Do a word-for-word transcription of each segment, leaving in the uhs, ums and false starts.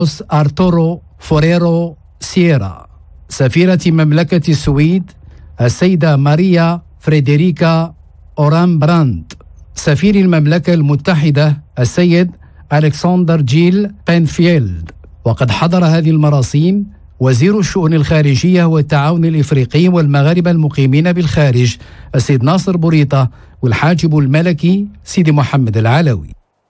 أرتورو فوريرو سييرا، سفيرة مملكة السويد السيدة ماريا فريدريكا أورام براند، سفير المملكة المتحدة السيد ألكسندر جيل بنفيلد. وقد حضر هذه المراسيم وزير الشؤون الخارجية والتعاون الإفريقي والمغاربة المقيمين بالخارج السيد ناصر بوريطة والحاجب الملكي سيدي محمد العلوي.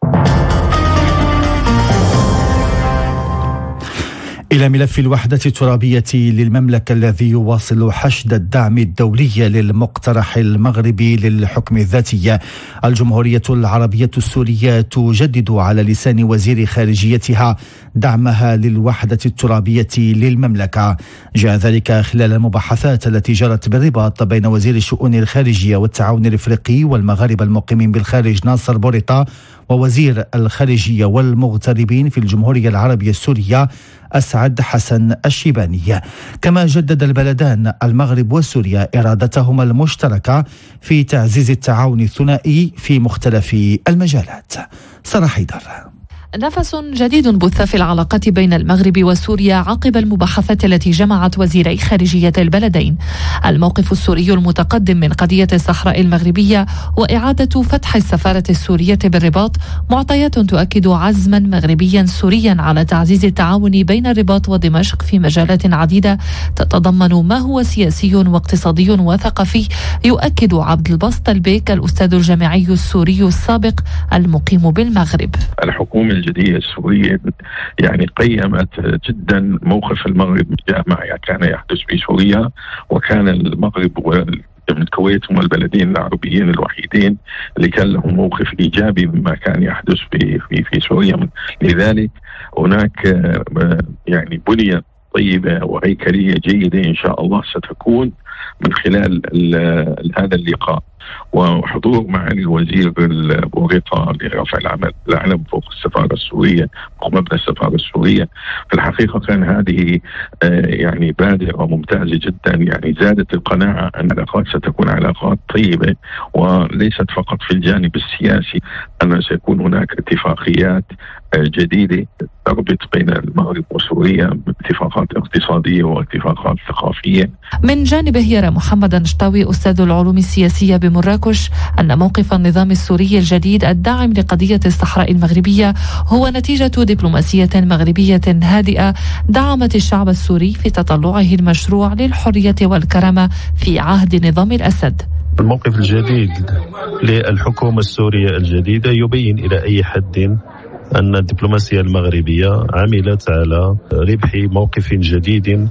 إلى ملف الوحدة الترابية للمملكة الذي يواصل حشد الدعم الدولي للمقترح المغربي للحكم الذاتي. الجمهورية العربية السورية تجدد على لسان وزير خارجيتها دعمها للوحدة الترابية للمملكة. جاء ذلك خلال المباحثات التي جرت بالرباط بين وزير الشؤون الخارجية والتعاون الإفريقي والمغاربة المقيمين بالخارج ناصر بوريطة ووزير الخارجية والمغتربين في الجمهورية العربية السورية أسعد حسن الشيباني. كما جدد البلدان المغرب وسوريا إرادتهما المشتركة في تعزيز التعاون الثنائي في مختلف المجالات. سارة حيدر. نفس جديد بث في العلاقات بين المغرب وسوريا عقب المباحثات التي جمعت وزيري خارجية البلدين. الموقف السوري المتقدم من قضية الصحراء المغربية وإعادة فتح السفارة السورية بالرباط معطيات تؤكد عزما مغربيا سوريا على تعزيز التعاون بين الرباط ودمشق في مجالات عديدة تتضمن ما هو سياسي واقتصادي وثقافي، يؤكد عبد الباسط البيك الأستاذ الجامعي السوري السابق المقيم بالمغرب. الحكومة الجديدة السورية يعني قيمت جدا موقف المغرب مع كان يحدث في سوريا، وكان المغرب من الكويت هم البلدين العربيين الوحيدين اللي كان لهم موقف إيجابي مما كان يحدث في في في سوريا. لذلك هناك يعني بنية طيبة وهيكلية جيدة إن شاء الله ستكون من خلال هذا اللقاء، وحضور معالي الوزير بوريطة لرفع العمل العلم فوق السفارة السورية فوق مبنى السفارة السورية. في الحقيقة كان هذه يعني بادرة ممتازة جدا، يعني زادت القناعة أن العلاقات ستكون علاقات طيبة وليست فقط في الجانب السياسي، أن سيكون هناك اتفاقيات جديدة تربط بين المغرب وسوريا باتفاقات اقتصادية واتفاقات ثقافية. من جانبه يرى محمد نشطاوي أستاذ العلوم السياسية بمراكش أن موقف النظام السوري الجديد الداعم لقضية الصحراء المغربية هو نتيجة دبلوماسية مغربية هادئة دعمت الشعب السوري في تطلعه المشروع للحرية والكرامة في عهد نظام الأسد. الموقف الجديد للحكومة السورية الجديدة يبين إلى أي حد أن الدبلوماسية المغربية عملت على ربح موقف جديد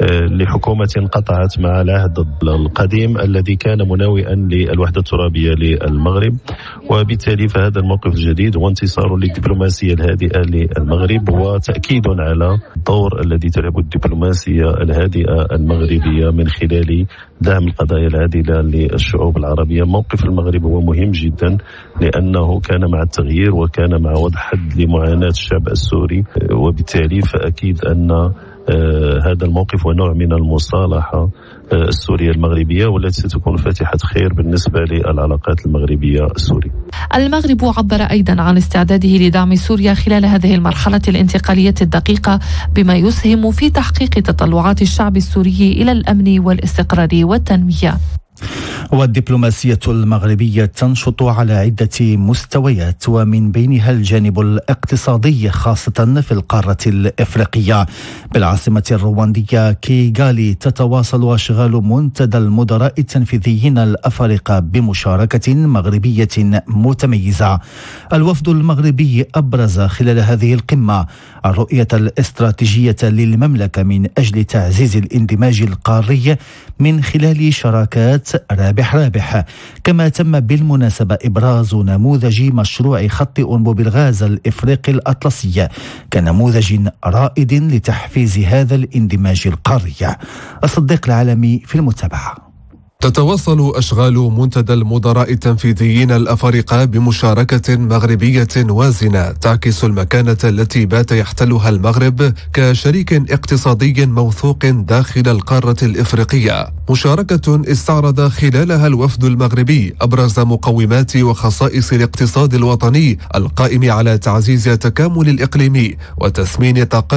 لحكومة قطعت مع العهد القديم الذي كان مناوئا للوحدة الترابية للمغرب، وبالتالي فهذا الموقف الجديد هو انتصار للدبلوماسية الهادئة للمغرب وتأكيد على الدور الذي تلعب الدبلوماسية الهادئة المغربية من خلال دعم القضايا العادلة للشعوب العربية. موقف المغرب هو مهم جدا لأنه كان مع التغيير وكان مع وضع حد لمعاناة الشعب السوري، وبالتالي فأكيد أن آه هذا الموقف ونوع من المصالحة آه السورية المغربية والتي ستكون فاتحة خير بالنسبة للعلاقات المغربية السورية. المغرب عبر أيضا عن استعداده لدعم سوريا خلال هذه المرحلة الانتقالية الدقيقة بما يسهم في تحقيق تطلعات الشعب السوري إلى الأمن والاستقرار والتنمية. والدبلوماسية المغربية تنشط على عدة مستويات ومن بينها الجانب الاقتصادي خاصة في القارة الإفريقية. بالعاصمة الرواندية كيغالي تتواصل أشغال منتدى المدراء التنفيذيين الأفارقة بمشاركة مغربية متميزة. الوفد المغربي أبرز خلال هذه القمة الرؤية الاستراتيجية للمملكة من أجل تعزيز الاندماج القاري من خلال شراكات رابح رابح. كما تم بالمناسبة إبراز نموذج مشروع خط أنبوب الغاز الإفريقي الأطلسي كنموذج رائد لتحفيز هذا الاندماج القاري. الصديق العالمي في المتابعة. تتواصل أشغال منتدى المدراء التنفيذيين الأفارقة بمشاركة مغربية وازنة تعكس المكانة التي بات يحتلها المغرب كشريك اقتصادي موثوق داخل القارة الإفريقية. مشاركة استعرض خلالها الوفد المغربي أبرز مقومات وخصائص الاقتصاد الوطني القائم على تعزيز التكامل الإقليمي وتثمين طاقات